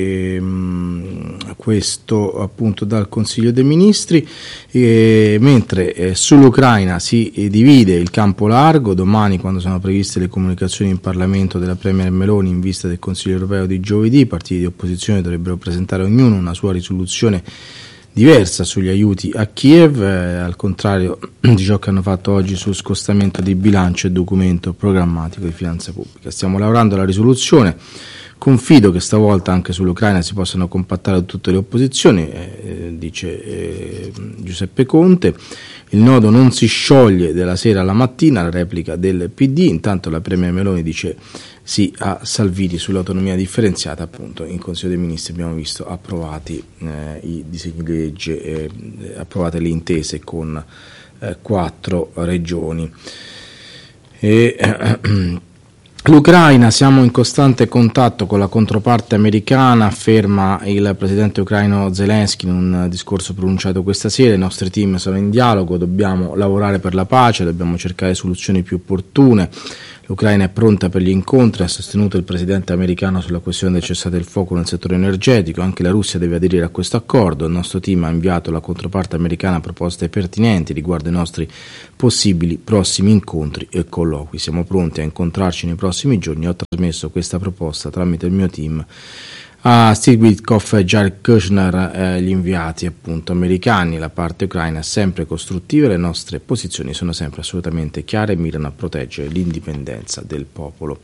Questo appunto dal Consiglio dei Ministri. Mentre sull'Ucraina si divide il campo largo. Domani, quando sono previste le comunicazioni in Parlamento della Premier Meloni in vista del Consiglio europeo di giovedì, i partiti di opposizione dovrebbero presentare ognuno una sua risoluzione diversa sugli aiuti a Kiev, al contrario di ciò che hanno fatto oggi sul scostamento di bilancio e documento programmatico di finanza pubblica. Stiamo lavorando alla risoluzione. Confido che stavolta anche sull'Ucraina si possano compattare tutte le opposizioni, dice Giuseppe Conte. Il nodo non si scioglie dalla sera alla mattina, la replica del PD. Intanto la Premier Meloni dice sì a Salvini sull'autonomia differenziata. Appunto in Consiglio dei Ministri abbiamo visto approvati i disegni di legge, approvate le intese con 4 regioni. L'Ucraina, siamo in costante contatto con la controparte americana, afferma il presidente ucraino Zelensky in un discorso pronunciato questa sera. I nostri team sono in dialogo, dobbiamo lavorare per la pace, dobbiamo cercare soluzioni più opportune. L'Ucraina è pronta per gli incontri, ha sostenuto il presidente americano sulla questione del cessate il fuoco nel settore energetico. Anche la Russia deve aderire a questo accordo. Il nostro team ha inviato alla controparte americana proposte pertinenti riguardo ai nostri possibili prossimi incontri e colloqui. Siamo pronti a incontrarci nei prossimi giorni. Ho trasmesso questa proposta tramite il mio team a Steve Witkoff e Jared Kushner, gli inviati appunto americani. La parte ucraina è sempre costruttiva e le nostre posizioni sono sempre assolutamente chiare e mirano a proteggere l'indipendenza del popolo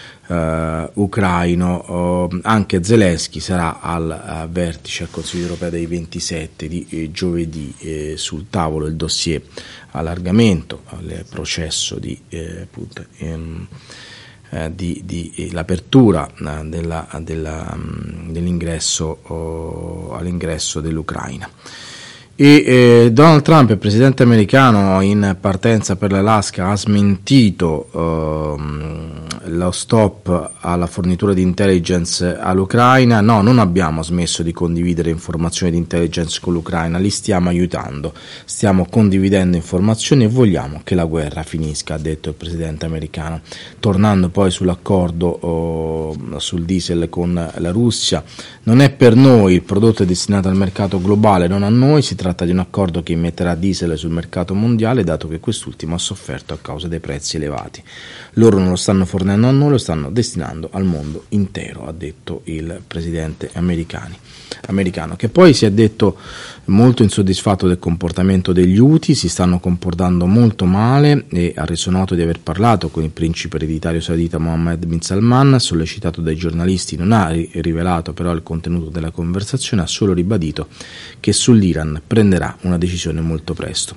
ucraino. Anche Zelensky sarà al vertice al Consiglio europeo dei 27 di giovedì. Sul tavolo il dossier allargamento al processo di l'apertura dell'ingresso all'ingresso dell'Ucraina. Donald Trump, il presidente americano, in partenza per l'Alaska ha smentito lo stop alla fornitura di intelligence all'Ucraina. No, non abbiamo smesso di condividere informazioni di intelligence con l'Ucraina, li stiamo aiutando, stiamo condividendo informazioni e vogliamo che la guerra finisca, ha detto il presidente americano. Tornando poi sull'accordo sul diesel con la Russia, non è per noi, il prodotto è destinato al mercato globale, non a noi, si tratta di un accordo che immetterà diesel sul mercato mondiale, dato che quest'ultimo ha sofferto a causa dei prezzi elevati. Loro non lo stanno fornendo a noi, lo stanno destinando al mondo intero, ha detto il presidente americano, che poi si è detto molto insoddisfatto del comportamento degli Houthi, si stanno comportando molto male, e ha reso noto di aver parlato con il principe ereditario saudita Mohammed bin Salman. Sollecitato dai giornalisti, non ha rivelato però il contenuto della conversazione, ha solo ribadito che sull'Iran prenderà una decisione molto presto.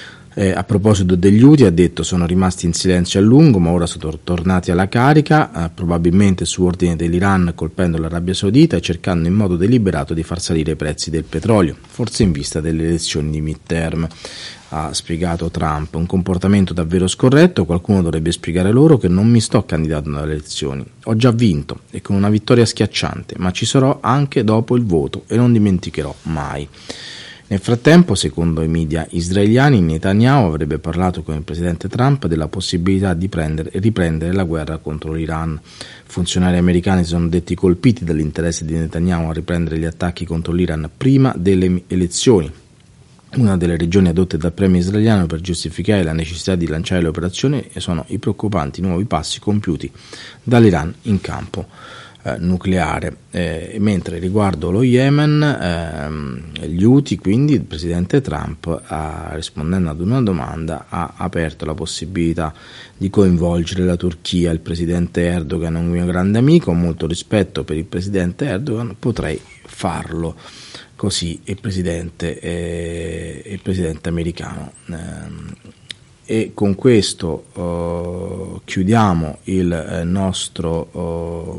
A proposito degli Houthi ha detto: sono rimasti in silenzio a lungo, ma ora sono tornati alla carica, probabilmente su ordine dell'Iran, colpendo l'Arabia Saudita e cercando in modo deliberato di far salire i prezzi del petrolio, forse in vista delle elezioni di midterm, ha spiegato Trump. Un comportamento davvero scorretto, qualcuno dovrebbe spiegare loro che non mi sto candidando alle elezioni, ho già vinto e con una vittoria schiacciante, ma ci sarò anche dopo il voto e non dimenticherò mai. Nel frattempo, secondo i media israeliani, Netanyahu avrebbe parlato con il presidente Trump della possibilità di riprendere la guerra contro l'Iran. Funzionari americani si sono detti colpiti dall'interesse di Netanyahu a riprendere gli attacchi contro l'Iran prima delle elezioni. Una delle ragioni adotte dal premier israeliano per giustificare la necessità di lanciare le operazioni sono i preoccupanti nuovi passi compiuti dall'Iran in campo nucleare. Mentre riguardo lo Yemen, gli Houthi, quindi il presidente Trump, rispondendo ad una domanda, ha aperto la possibilità di coinvolgere la Turchia. Il presidente Erdogan è un mio grande amico, ho molto rispetto per il presidente Erdogan, potrei farlo. Così il presidente americano. E con questo chiudiamo il nostro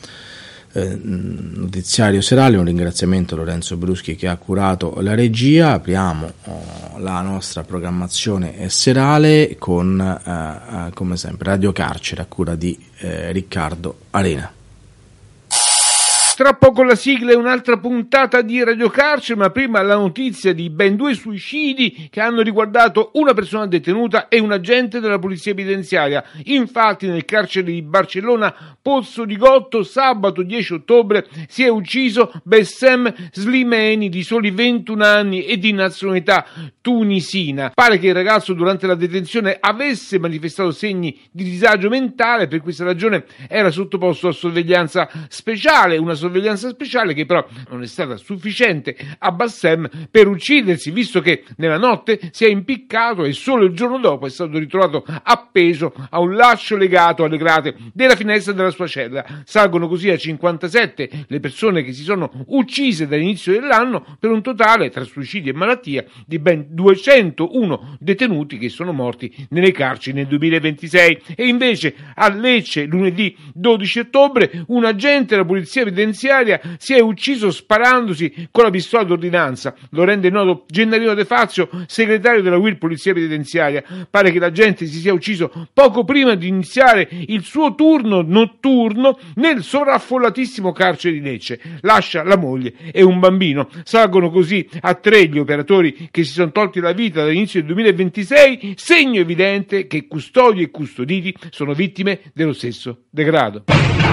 notiziario serale. Un ringraziamento a Lorenzo Bruschi che ha curato la regia. Apriamo la nostra programmazione serale con come sempre Radio Carcere a cura di Riccardo Arena. Tra poco la sigla e un'altra puntata di Radio Carcere, ma prima la notizia di ben 2 suicidi che hanno riguardato una persona detenuta e un agente della polizia penitenziaria. Infatti nel carcere di Barcellona Pozzo di Gotto sabato 10 ottobre si è ucciso Bessem Slimani di soli 21 anni e di nazionalità tunisina. Pare che il ragazzo durante la detenzione avesse manifestato segni di disagio mentale, per questa ragione era sottoposto a sorveglianza speciale, una sorveglianza speciale che però non è stata sufficiente a Bassem per uccidersi, visto che nella notte si è impiccato e solo il giorno dopo è stato ritrovato appeso a un laccio legato alle grate della finestra della sua cella. Salgono così a 57 le persone che si sono uccise dall'inizio dell'anno, per un totale tra suicidi e malattia di ben 201 detenuti che sono morti nelle carceri nel 2026. E invece a Lecce lunedì 12 ottobre un agente della polizia penitenziaria penitenziaria si è ucciso sparandosi con la pistola d'ordinanza. Lo rende noto Gennarino De Fazio, segretario della UIL Polizia Penitenziaria. Pare che l'agente si sia ucciso poco prima di iniziare il suo turno notturno nel sovraffollatissimo carcere di Lecce. Lascia la moglie e un bambino. Salgono così a 3 gli operatori che si sono tolti la vita dall'inizio del 2026, segno evidente che custodi e custoditi sono vittime dello stesso degrado.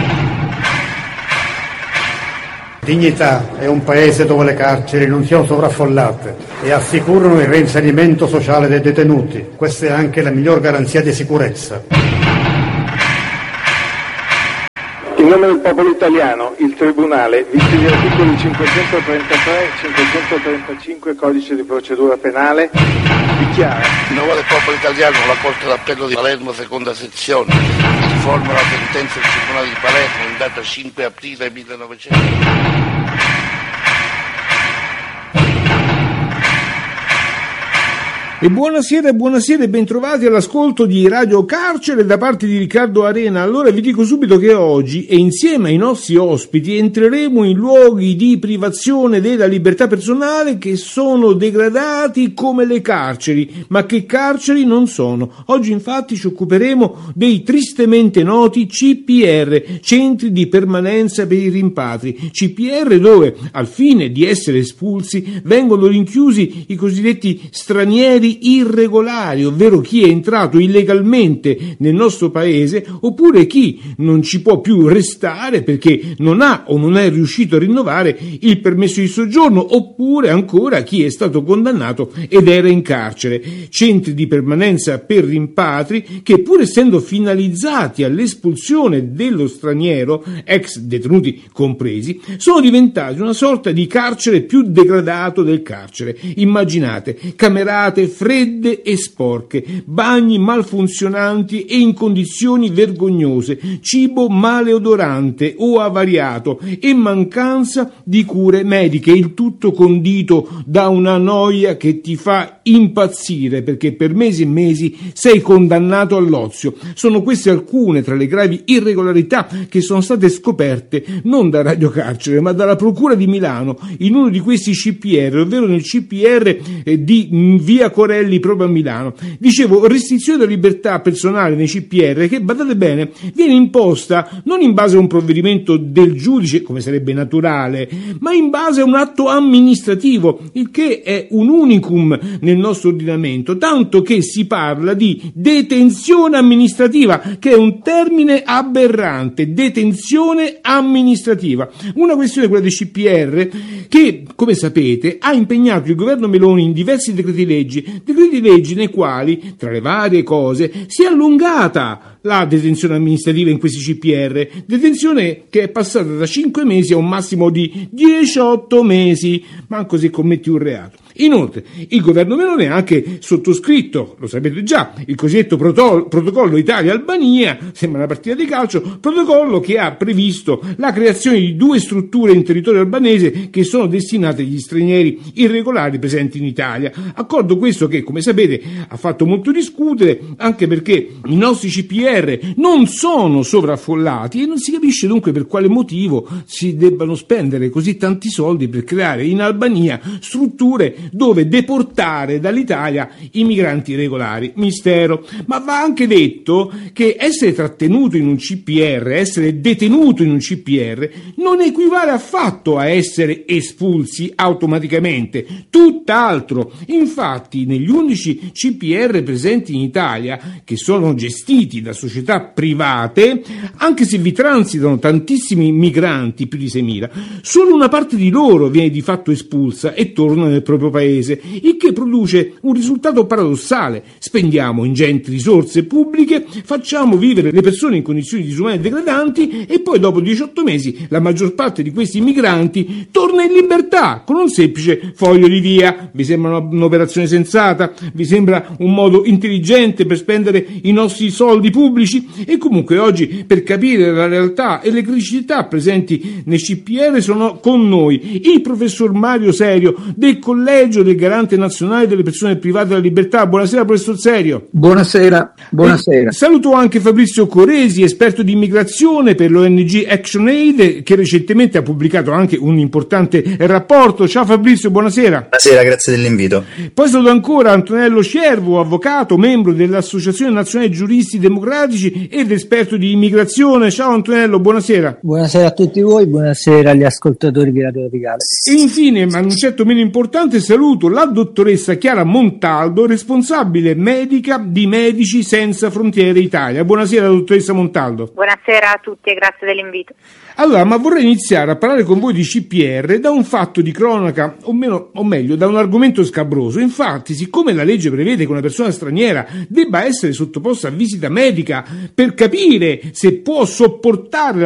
Dignità è un paese dove le carceri non siano sovraffollate e assicurano il reinserimento sociale dei detenuti. Questa è anche la miglior garanzia di sicurezza. In nome del popolo italiano, il Tribunale, visti gli articoli 533 e 535 Codice di procedura penale, dichiara: in nome del popolo italiano, la Corte d'Appello di Palermo, seconda sezione, informa la sentenza del Tribunale di Palermo in data 5 aprile 1900. E buonasera e bentrovati all'ascolto di Radio Carcere da parte di Riccardo Arena. Allora vi dico subito che oggi e insieme ai nostri ospiti entreremo in luoghi di privazione della libertà personale che sono degradati come le carceri, ma che carceri non sono. Oggi infatti ci occuperemo dei tristemente noti CPR, centri di permanenza per i rimpatri, CPR dove al fine di essere espulsi vengono rinchiusi i cosiddetti stranieri irregolari, ovvero chi è entrato illegalmente nel nostro paese oppure chi non ci può più restare perché non ha o non è riuscito a rinnovare il permesso di soggiorno, oppure ancora chi è stato condannato ed era in carcere. Centri di permanenza per rimpatri che, pur essendo finalizzati all'espulsione dello straniero, ex detenuti compresi, sono diventati una sorta di carcere più degradato del carcere. Immaginate camerate fredde e sporche, bagni malfunzionanti e in condizioni vergognose, cibo maleodorante o avariato e mancanza di cure mediche, il tutto condito da una noia che ti fa impazzire perché per mesi e mesi sei condannato all'ozio. Sono queste alcune tra le gravi irregolarità che sono state scoperte non da Radio Carcere ma dalla Procura di Milano in uno di questi CPR, ovvero nel CPR di via Corelli proprio a Milano. Dicevo, restrizione della libertà personale nei CPR che, badate bene, viene imposta non in base a un provvedimento del giudice, come sarebbe naturale, ma in base a un atto amministrativo, il che è un unicum nel nostro ordinamento, tanto che si parla di detenzione amministrativa, che è un termine aberrante, detenzione amministrativa. Una questione, quella dei CPR, che, come sapete, ha impegnato il governo Meloni in diversi decreti leggi nei quali, tra le varie cose, si è allungata la detenzione amministrativa in questi CPR, detenzione che è passata da 5 mesi a un massimo di 18 mesi, manco se commetti un reato. Inoltre, il governo Meloni ha anche sottoscritto, lo sapete già, il cosiddetto protocollo Italia-Albania, sembra una partita di calcio, protocollo che ha previsto la creazione di 2 strutture in territorio albanese che sono destinate agli stranieri irregolari presenti in Italia. Accordo questo che, come sapete, ha fatto molto discutere, anche perché i nostri CPR non sono sovraffollati e non si capisce dunque per quale motivo si debbano spendere così tanti soldi per creare in Albania strutture dove deportare dall'Italia i migranti irregolari. Mistero. Ma va anche detto che essere trattenuto in un CPR, essere detenuto in un CPR, non equivale affatto a essere espulsi automaticamente, tutt'altro. Infatti, negli 11 CPR presenti in Italia, che sono gestiti da società private, anche se vi transitano tantissimi migranti, più di 6.000, solo una parte di loro viene di fatto espulsa e torna nel proprio paese, il che produce un risultato paradossale: spendiamo ingenti risorse pubbliche, facciamo vivere le persone in condizioni disumane e degradanti e poi dopo 18 mesi la maggior parte di questi migranti torna in libertà con un semplice foglio di via. Vi sembra un'operazione sensata? Vi sembra un modo intelligente per spendere i nostri soldi pubblici? E comunque oggi, per capire la realtà e le criticità presenti nei CPR, sono con noi il professor Mario Serio del Collegio collegio del Garante Nazionale delle Persone Private della Libertà. Buonasera professor Serio. Buonasera. Saluto anche Fabrizio Coresi, esperto di immigrazione per l'ONG ActionAid, che recentemente ha pubblicato anche un importante rapporto. Ciao Fabrizio, buonasera. Buonasera, grazie dell'invito. Poi saluto ancora Antonello Scervo, avvocato, membro dell'Associazione Nazionale Giuristi Democratici ed esperto di immigrazione. Ciao Antonello, buonasera. Buonasera a tutti voi, buonasera agli ascoltatori di Radio Radicale. E infine, ma non certo meno importante, saluto la dottoressa Chiara Montaldo, responsabile medica di Medici Senza Frontiere Italia. Buonasera dottoressa Montaldo. Buonasera a tutti e grazie dell'invito. Allora, ma vorrei iniziare a parlare con voi di CPR da un fatto di cronaca, o meglio, da un argomento scabroso. Infatti, siccome la legge prevede che una persona straniera debba essere sottoposta a visita medica per capire se può sopportare